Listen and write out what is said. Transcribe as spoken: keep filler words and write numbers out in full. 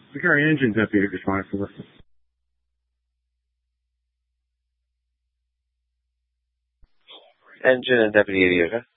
Security Engine Deputy responding for this. Engine and Deputy eighty, okay?